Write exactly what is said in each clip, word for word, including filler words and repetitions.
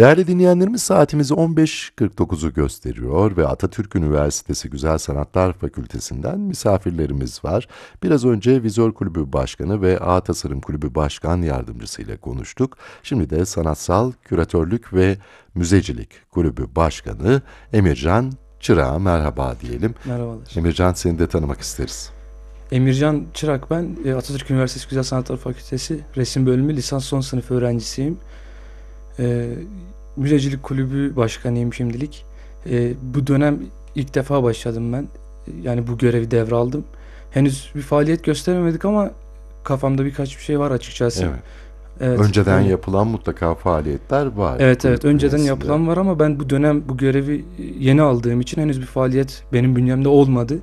Değerli dinleyenlerimiz, saatimiz on beş kırk dokuzu gösteriyor ve Atatürk Üniversitesi Güzel Sanatlar Fakültesinden misafirlerimiz var. Biraz önce Vizör Kulübü Başkanı ve A Tasarım Kulübü Başkan Yardımcısı ile konuştuk. Şimdi de Sanatsal Küratörlük ve Müzecilik Kulübü Başkanı Emircan Çırak'a merhaba diyelim. Merhabalar. Emircan, seni de tanımak isteriz. Emircan Çırak ben. Atatürk Üniversitesi Güzel Sanatlar Fakültesi Resim Bölümü lisans son sınıf öğrencisiyim. Ee, Müzecilik Kulübü Başkanıyım şimdilik. Ee, bu dönem ilk defa başladım ben. Yani bu görevi devraldım. Henüz bir faaliyet gösteremedik ama kafamda birkaç bir şey var açıkçası. Evet. Evet, Önceden öyle. yapılan mutlaka faaliyetler var. Evet evet kulüp önceden bünyesinde. yapılan var ama ben bu dönem bu görevi yeni aldığım için henüz bir faaliyet benim bünyemde olmadı.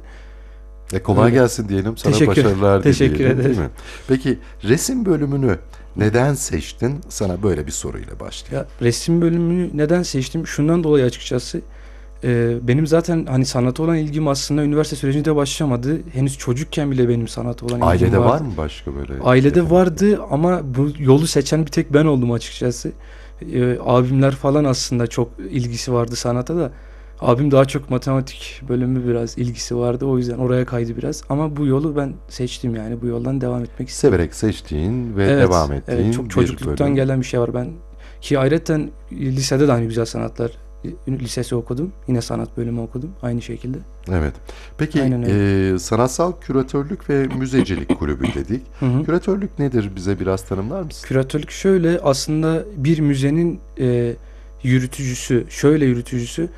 E kolay Öyle. gelsin diyelim, sana Teşekkür- başarılar teşekkür dileyelim, değil ederim. mi? Peki resim bölümünü neden seçtin? Sana böyle bir soruyla başlayalım. Ya resim bölümünü neden seçtim? Şundan dolayı açıkçası. Ee, benim zaten hani sanata olan ilgim aslında üniversite sürecinde başlamadı. Henüz çocukken bile benim sanata olan ilgim Ailede vardı. var mı başka böyle? Ailede yetenekli? vardı ama bu yolu seçen bir tek ben oldum açıkçası. Ee, abimler falan aslında çok ilgisi vardı sanata da. Abim daha çok matematik bölümü biraz ilgisi vardı. O yüzden oraya kaydı biraz. Ama bu yolu ben seçtim yani. Bu yoldan devam etmek istedim. Severek seçtiğin ve Evet, devam ettiğin evet, çok bir çocukluktan bölüm. gelen bir şey var. Ben ki ayrıca lisede de aynı güzel sanatlar lisesi okudum. Yine sanat bölümü okudum aynı şekilde. Evet. Peki Aynen e, Sanatsal Küratörlük ve Müzecilik Kulübü dedik. Hı hı. Küratörlük nedir? Bize biraz tanımlar mısın? Küratörlük şöyle, aslında bir müzenin e, yürütücüsü, şöyle yürütücüsü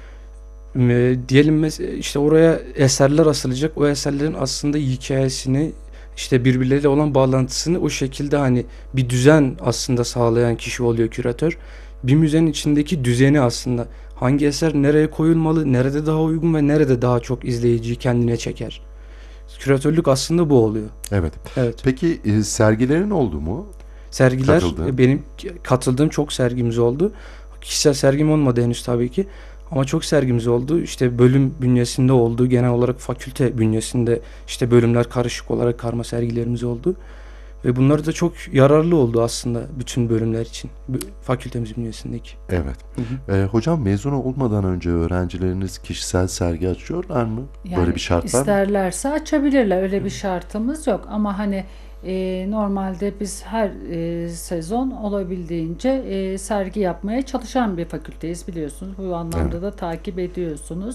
e, diyelim mes- işte oraya eserler asılacak. O eserlerin aslında hikayesini, işte birbirleriyle olan bağlantısını o şekilde hani bir düzen aslında sağlayan kişi oluyor küratör. Bir müzenin içindeki düzeni aslında hangi eser nereye koyulmalı, nerede daha uygun ve nerede daha çok izleyiciyi kendine çeker. Küratörlük aslında bu oluyor. Evet. Evet. Peki e, sergilerin oldu mu? Sergiler, Katıldın. benim katıldığım çok sergimiz oldu. Kişisel sergim olmadı henüz tabii ki. Ama çok sergimiz oldu. İşte bölüm bünyesinde oldu. Genel olarak fakülte bünyesinde işte bölümler karışık olarak karma sergilerimiz oldu. Ve bunlar da çok yararlı oldu aslında bütün bölümler için. Fakültemiz bünyesindeki. Evet. Hı hı. E, hocam, mezun olmadan önce öğrencileriniz kişisel sergi açıyorlar mı? Yani Böyle bir şart var mı? isterlerse açabilirler. Öyle bir şartımız yok. Ama hani e, normalde biz her e, sezon olabildiğince e, sergi yapmaya çalışan bir fakülteyiz, biliyorsunuz. Bu anlamda Evet. da takip ediyorsunuz.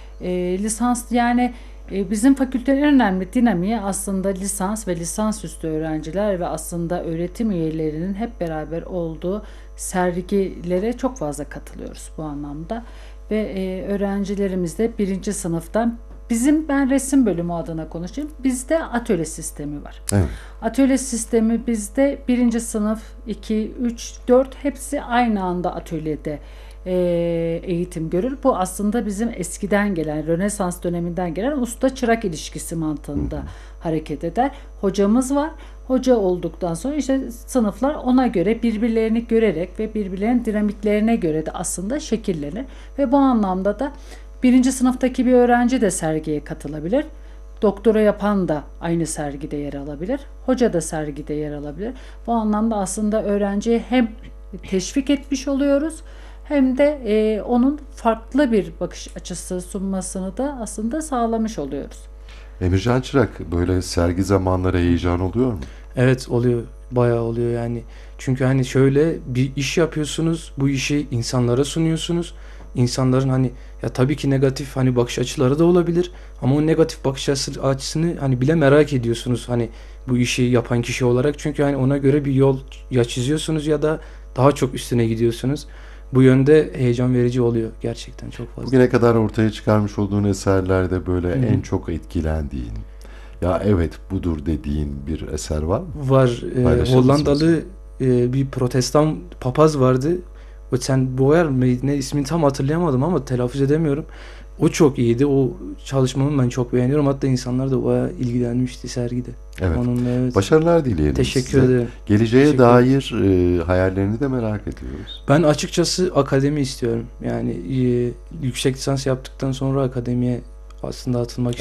E, lisans yani e, bizim fakültenin en önemli dinamiği aslında lisans ve lisansüstü öğrenciler ve aslında öğretim üyelerinin hep beraber olduğu sergilere çok fazla katılıyoruz bu anlamda. Ve e, öğrencilerimiz de birinci sınıftan, bizim, ben resim bölümü adına konuşayım, bizde atölye sistemi var. Evet. Atölye sistemi bizde birinci sınıf, iki, üç, dört hepsi aynı anda atölyede e, eğitim görür. Bu aslında bizim eskiden gelen, Rönesans döneminden gelen usta çırak ilişkisi mantığında Hı hı. hareket eder. Hocamız var. Hoca olduktan sonra işte sınıflar ona göre birbirlerini görerek ve birbirlerinin dinamiklerine göre de aslında şekillenir. Ve bu anlamda da birinci sınıftaki bir öğrenci de sergiye katılabilir. Doktora yapan da aynı sergide yer alabilir. Hoca da sergide yer alabilir. Bu anlamda aslında öğrenciye hem teşvik etmiş oluyoruz hem de e, onun farklı bir bakış açısı sunmasını da aslında sağlamış oluyoruz. Emircan Çırak, böyle sergi zamanları heyecan oluyor mu? Evet, oluyor. Bayağı oluyor yani. Çünkü hani şöyle bir iş yapıyorsunuz. Bu işi insanlara sunuyorsunuz. İnsanların hani ya tabii ki negatif hani bakış açıları da olabilir. Ama o negatif bakış açısı- açısını hani bile merak ediyorsunuz. Hani bu işi yapan kişi olarak. Çünkü hani ona göre bir yol ya çiziyorsunuz ya da daha çok üstüne gidiyorsunuz. Bu yönde heyecan verici oluyor gerçekten çok fazla. Bugüne kadar ortaya çıkarmış olduğun eserlerde böyle Hı hı. en çok etkilendiğin, ya evet budur dediğin bir eser var mı? Var. e, Paylaşır Hollandalı e, bir protestan papaz vardı. O Sen Boer mi ne, ismini tam hatırlayamadım ama telaffuz edemiyorum. O çok iyiydi. O çalışmamı ben çok beğeniyorum. Hatta insanlar da bayağı ilgilenmişti sergide. Evet. Onunla, evet. Başarılar dileyelim Teşekkür size. ederim. Geleceğe Teşekkür dair e, hayallerini de merak ediyoruz. Ben açıkçası akademi istiyorum. Yani e, yüksek lisans yaptıktan sonra akademiye aslında atılmak